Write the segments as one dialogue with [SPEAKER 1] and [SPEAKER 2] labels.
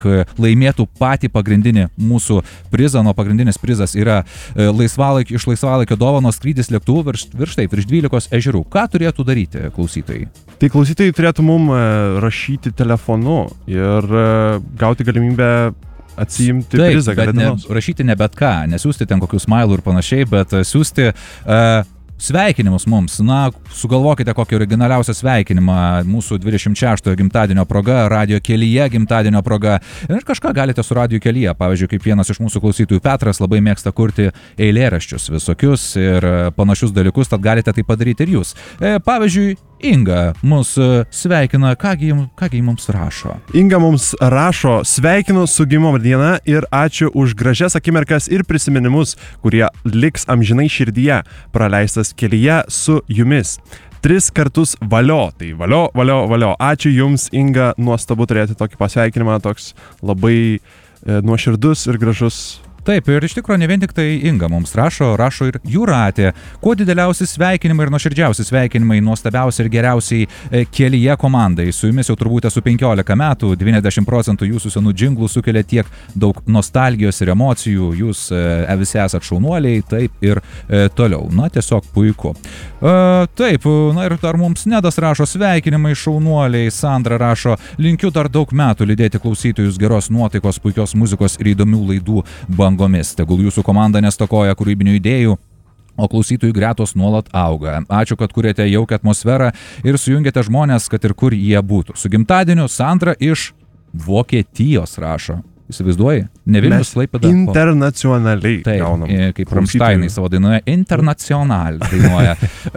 [SPEAKER 1] laimėtų patį pagrindinį mūsų prizą. Nuo pagrindinis prizas yra iš laisvalaikio dovanos skrydis lėktuvu virš 12 ežerų. Ką turėtų daryti klausytojai?
[SPEAKER 2] Tai klausytojai turėtų mum rašyti telefonu ir gauti galimybę atsiimti prizą.
[SPEAKER 1] Bet rašyti ne bet ką, nesiųsti ten kokių smailų ir panašiai, bet siųsti sveikinimus mums. Na, sugalvokite kokį originaliausią sveikinimą mūsų 26 gimtadienio proga, Radio Kelyje gimtadienio proga. Ir kažką galite su Radio Kelyje. Pavyzdžiui, kaip vienas iš mūsų klausytojų Petras labai mėgsta kurti eilėraščius visokius ir panašius dalykus, tad galite tai padaryti ir jūs. Pavyzdžiui, Inga mus sveikina, kągi mums rašo.
[SPEAKER 2] Inga mums rašo: sveikinu su gimimo diena ir ačiū už gražias akimirkas ir prisiminimus, kurie liks amžinai širdyje, praleistas kelyje su jumis. 3 kartus valio, tai valio. Ačiū jums, Inga, nuostabu turėti tokį pasveikinimą, toks labai nuoširdus ir gražus.
[SPEAKER 1] Taip, ir iš tikrųjų ne vien tik tai Inga mums rašo ir Jūratė. Kuo dideliausi sveikinimai ir nuoširdžiausi sveikinimai nuostabiausiai ir geriausiai Kelyje komandai. Su jumis jau turbūt esu 15 metų, 90% jūsų senų džinglų sukelia tiek daug nostalgijos ir emocijų. Jūs visi esat šaunuoliai, taip ir toliau. Na, tiesiog puiku. Taip, na ir dar mums Nedas rašo: sveikinimai šaunuoliai. Sandra rašo: linkiu dar daug metų lydėti klausytojus geros nuotaikos, puikios muzikos ir įdomių laidų bangomis. Tegul jūsų komanda nestokoja kūrybinių idėjų, o klausytojų gretos nuolat auga. Ačiū, kad kuriate jaukią atmosferą ir sujungiate žmonės, kad ir kur jie būtų. Su gimtadieniu Sandra iš Vokietijos rašo. Įsivaizduoji? Ne Vilnius, Klaipėda.
[SPEAKER 2] Internacionaliai.
[SPEAKER 1] Taip, kaip Rammsteinai savo dainoje International dainuoja.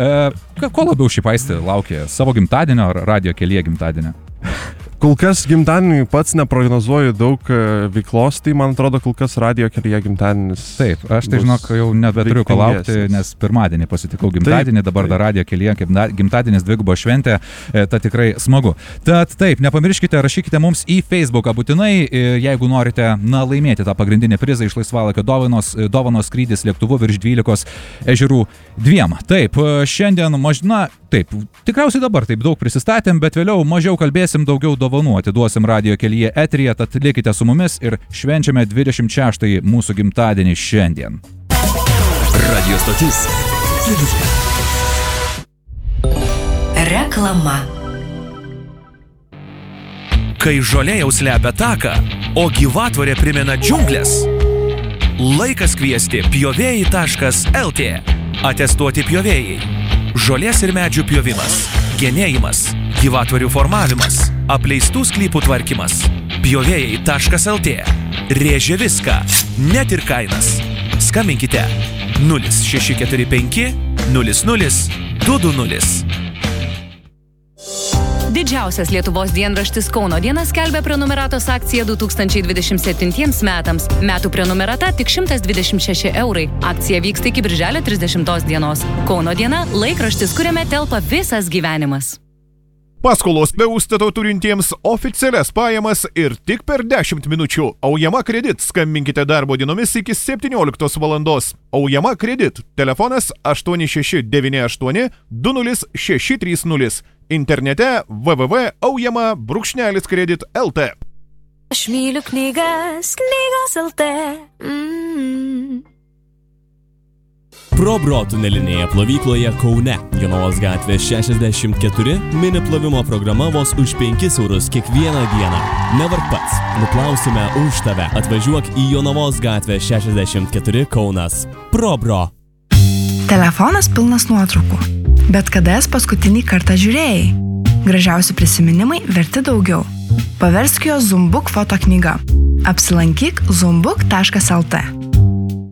[SPEAKER 1] Ko labiau šį paistį laukia? Savo gimtadienio ar Radio Kelyje gimtadienio?
[SPEAKER 2] Kol kas gimtadienį pats neprognozuoju daug veiklos, tai man atrodo kol kas Radio Kelyje gimtadienis.
[SPEAKER 1] Taip, aš tai žinok, jau nebeturiu ko laukti, nes pirmadienį pasitikau gimtadienį, dabar dar Radio Kelyje gimtadienis dvigubo šventė, ta tikrai smagu. Tad taip, nepamirškite, rašykite mums į Facebooką būtinai, jeigu norite laimėti tą pagrindinį prizą iš laisvalaikio dovanos skrydis lėktuvu virš 12 ežerų 2. Taip, šiandien taip, tikriausiai dabar taip daug prisistatėm, bet vėliau mažiau kalbėsim, daugiau dovanų atiduosim Radio Kelyje eteryje, tad likite su mumis ir švenčiame 26 mūsų gimtadienį šiandien.
[SPEAKER 3] Radio stotis. Reklama. Kai žolė jau slepia taką, o gyvatvorė primena džiunglės, laikas kviesti pjovėjai.lt. Atestuoti pjovėjai. Žolės ir medžių pjovimas, genėjimas, gyvatvorių formavimas, apleistų sklypų tvarkymas. Pjovėjai.lt. Rėžia viską, net ir kainas. Skambinkite 0645 00 220.
[SPEAKER 4] Didžiausias Lietuvos dienraštis Kauno diena skelbia prenumeratos akciją 2027 metams. Metų prenumerata tik 126 eurai. Akcija vyksta iki birželio 30 dienos. Kauno diena – laikraštis, kuriame telpa visas gyvenimas.
[SPEAKER 5] Paskolos be užstato turintiems oficialias pajamas ir tik per 10 minučių. Aujama kredit. Skambinkite darbo dienomis iki 17 valandos. Aujama kredit. Telefonas 8698 20630. Internete www.aujama-kredit.lt.
[SPEAKER 6] Aš myliu knygas LT.
[SPEAKER 7] Probro tunelinėje plovykloje Kaune, Jonavos gatvė 64, mini plovimo programa vos už 5 eurus kiekvieną dieną. Nevark pats, nuplausime už tave. Atvažiuok į Jonavos gatvę 64 Kaunas. Probro.
[SPEAKER 8] Telefonas pilnas nuotraukų. Bet kada jas paskutinį kartą žiūrėjai? Gražiausi prisiminimai verti daugiau. Paversk jo Zumbuk foto knyga. Apsilankyk zumbuk.lt.